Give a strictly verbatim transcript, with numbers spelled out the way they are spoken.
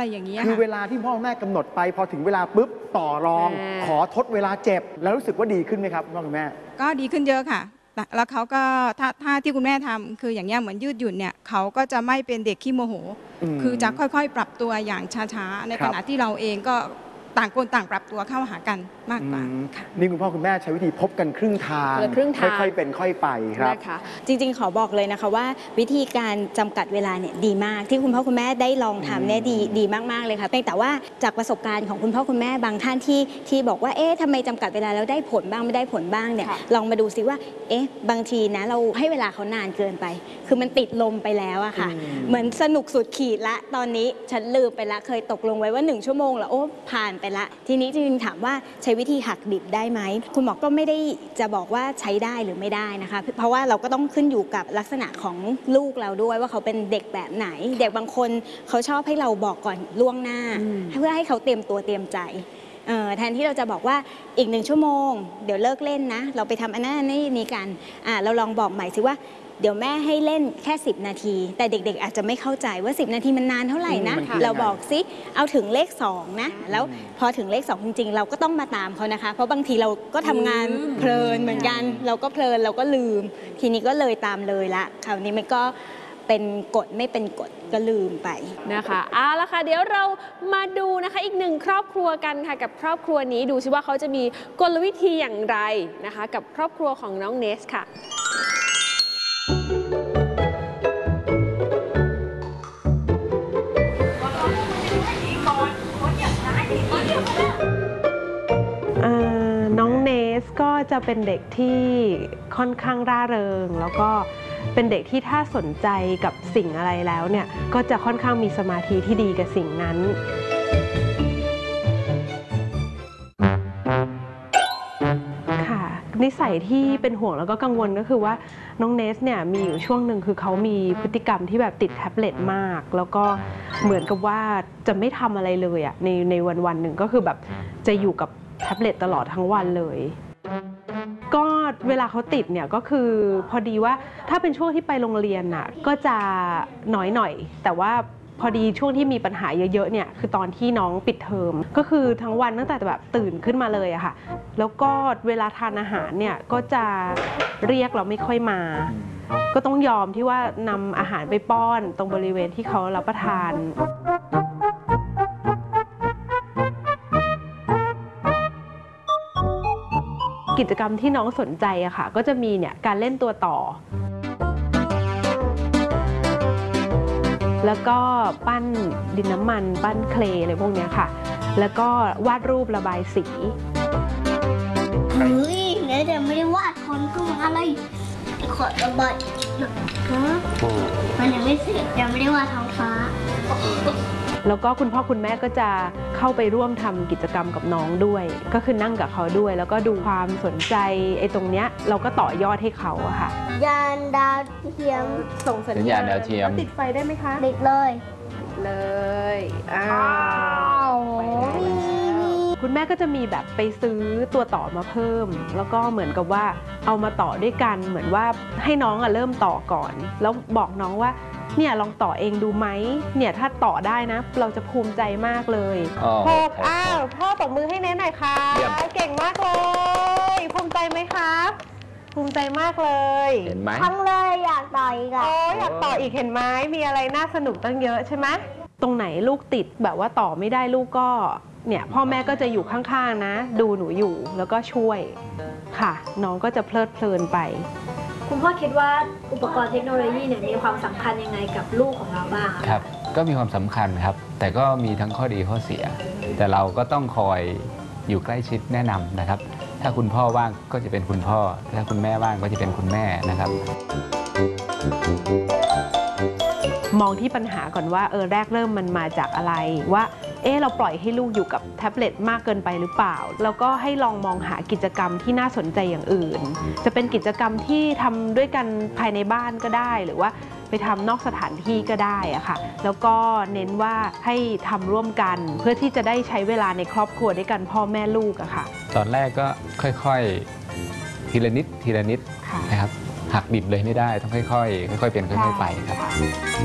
อะไรอย่างนี้คือเวลาที่พ่อแม่กำหนดไปพอถึงเวลาปุ๊บต่อรองขอทดเวลาเจ็บแล้วรู้สึกว่าดีขึ้นไหมครับพ่อคุณแม่ก็ดีขึ้นเยอะค่ะแล้วเขาก็ถ้าถ้าที่คุณแม่ทำคืออย่างเงี้ยเหมือนยืดหยุ่นเนี่ยเขาก็จะไม่เป็นเด็กขี้โมโหคือจะค่อยๆปรับตัวอย่างช้าๆในขณะที่เราเองก็ต่างคนต่างปรับตัวเข้าหากันมากกว่านี่คุณพ่อคุณแม่ใช้วิธีพบกันครึ่งทางค่อยๆเป็นค่อยไปครับนะคะจริงๆขอบอกเลยนะคะว่าวิธีการจำกัดเวลาเนี่ยดีมากที่คุณพ่อคุณแม่ได้ลองทำเนี่ยดีดีมากๆเลยค่ะแต่ว่าจากประสบการณ์ของคุณพ่อคุณแม่บางท่านที่ที่บอกว่าเอ๊ะทำไมจำกัดเวลาแล้วได้ผลบ้างไม่ได้ผลบ้างเนี่ยลองมาดูซิว่าเอ๊ะบางทีนะเราให้เวลาเขานานเกินไปคือมันติดลมไปแล้วอะค่ะเหมือนสนุกสุดขีดละตอนนี้ฉันลืมไปละเคยตกลงไว้ว่าหนึ่งชั่วโมงแล้วโอ้ผ่านไปละทีนี้จริงๆถามว่าใช้วิธีหักดิบได้ไหมคุณหมอก็ไม่ได้จะบอกว่าใช้ได้หรือไม่ได้นะคะเพราะว่าเราก็ต้องขึ้นอยู่กับลักษณะของลูกเราด้วยว่าเขาเป็นเด็กแบบไหนเด็กบางคนเขาชอบให้เราบอกก่อนล่วงหน้าเพื่อให้เขาเตรียมตัวเตรียมใจแทนที่เราจะบอกว่าอีกหนึ่งชั่วโมงเดี๋ยวเลิกเล่นนะเราไปทำอันนั้นนี่นี่กันเราลองบอกใหม่สิว่าเดี๋ยวแม่ให้เล่นแค่สิบนาทีแต่เด็กๆอาจจะไม่เข้าใจว่าสิบนาทีมันนานเท่าไหร่นะเราบอกซิเอาถึงเลขสองนะแล้วพอถึงเลขสองจริงๆเราก็ต้องมาตามเขานะคะเพราะบางทีเราก็ทำงานเพลินเหมือนกันเราก็เพลินเราก็ลืมทีนี้ก็เลยตามเลยละคราวนี้มันก็เป็นกฎไม่เป็นกฎก็ลืมไปนะคะเอาละค่ะเดี๋ยวเรามาดูนะคะอีกหนึ่งครอบครัวกันค่ะกับครอบครัวนี้ดูซิว่าเขาจะมีกลวิธีอย่างไรนะคะกับครอบครัวของน้องเนสค่ะน้องเนสก็จะเป็นเด็กที่ค่อนข้างร่าเริงแล้วก็เป็นเด็กที่ถ้าสนใจกับสิ่งอะไรแล้วเนี่ยก็จะค่อนข้างมีสมาธิที่ดีกับสิ่งนั้นค่ะนิสัยที่เป็นห่วงแล้วก็กังวลก็คือว่าน้องเนสเนี่ยมีอยู่ช่วงหนึ่งคือเขามีพฤติกรรมที่แบบติดแท็บเล็ตมากแล้วก็เหมือนกับว่าจะไม่ทำอะไรเลยอ่ะในในวันวันหนึ่งก็คือแบบจะอยู่กับแท็บเล็ตตลอดทั้งวันเลยก็เวลาเขาติดเนี่ยก็คือพอดีว่าถ้าเป็นช่วงที่ไปโรงเรียนน่ะก็จะน้อยหน่อยแต่ว่าพอดีช่วงที่มีปัญหาเยอะๆเนี่ยคือตอนที่น้องปิดเทอมก็คือทั้งวันตั้งแต่แบบตื่นขึ้นมาเลยอะค่ะแล้วก็เวลาทานอาหารเนี่ยก็จะเรียกเราไม่ค่อยมาก็ต้องยอมที่ว่านำอาหารไปป้อนตรงบริเวณที่เขารับประทานกิจกรรมที่น้องสนใจอะค่ะก็จะมีเนี่ยการเล่นตัวต่อแล้วก็ปั้นดินน้ำมันปั้นเคลย์อะไรพวกนี้ค่ะแล้วก็วาดรูประบายสีเฮ้ยแล้วจะไม่ได้วาดคนขึ้นมาเลยขอระบายมันยังไม่เสร็จยังไม่ได้วาดท้องฟ้าแล้วก็คุณพ่อคุณแม่ก็จะเข้าไปร่วมทำกิจกรรมกับน้องด้วยก็คือนั่งกับเขาด้วยแล้วก็ดูความสนใจไอ้ตรงเนี้ยเราก็ต่อยอดให้เขาอะค่ะยานดาวเทียมส่งสัญญาณดาวเทียมติดไฟได้ไหมคะติดเลยเลยอ้าวคุณแม่ก็จะมีแบบไปซื้อตัวต่อมาเพิ่มแล้วก็เหมือนกับว่าเอามาต่อด้วยกันเหมือนว่าให้น้องอะเริ่มต่อก่อนแล้วบอกน้องว่าเนี่ยลองต่อเองดูไหมเนี่ยถ้าต่อได้นะเราจะภูมิใจมากเลยหกอ้าวพ่อตบมือให้เน้นหน่อยค่ะเก่งมากเลยภูมิใจไหมคะภูมิใจมากเลยเห็นไหมทั้งเลยอยากต่ออีกอ่ะโอ้อยากต่ออีกเห็นไหมมีอะไรน่าสนุกตั้งเยอะใช่ไหมตรงไหนลูกติดแบบว่าต่อไม่ได้ลูกก็เนี่ยพ่อแม่ก็จะอยู่ข้างๆนะดูหนูอยู่แล้วก็ช่วยค่ะน้องก็จะเพลิดเพลินไปคุณพ่อคิดว่าอุปกรณ์เทคโนโลยีเนี่ยมีความสำคัญยังไงกับลูกของเราบ้างครับก็มีความสำคัญครับแต่ก็มีทั้งข้อดีข้อเสียแต่เราก็ต้องคอยอยู่ใกล้ชิดแนะนำนะครับถ้าคุณพ่อว่างก็จะเป็นคุณพ่อถ้าคุณแม่ว่างก็จะเป็นคุณแม่นะครับมองที่ปัญหาก่อนว่าเออแรกเริ่มมันมาจากอะไรว่าเออเราปล่อยให้ลูกอยู่กับแท็บเล็ตมากเกินไปหรือเปล่าแล้วก็ให้ลองมองหากิจกรรมที่น่าสนใจอย่างอื่นจะเป็นกิจกรรมที่ทำด้วยกันภายในบ้านก็ได้หรือว่าไปทำนอกสถานที่ก็ได้อะค่ะแล้วก็เน้นว่าให้ทำร่วมกันเพื่อที่จะได้ใช้เวลาในครอบครัวด้วยกันพ่อแม่ลูกอะค่ะตอนแรกก็ค่อยๆทีละนิดทีละนิดนะครับหักดิบเลยไม่ได้ต้องค่อยๆค่อยๆเป็นค่อยๆไปครับ